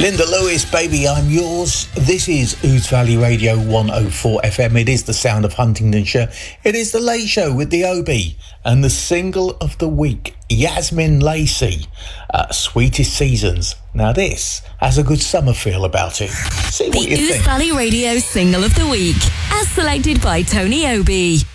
Linda Lewis, Baby I'm Yours. This is Ouse Valley Radio 104 FM. It is the sound of Huntingdonshire. It is the Late Show with the Obi. And the single of the week, Yasmin Lacey, Sweetest Seasons. Now this has a good summer feel about it. See what you think. The Ouse Valley Radio single of the week, as selected by Tony Obi.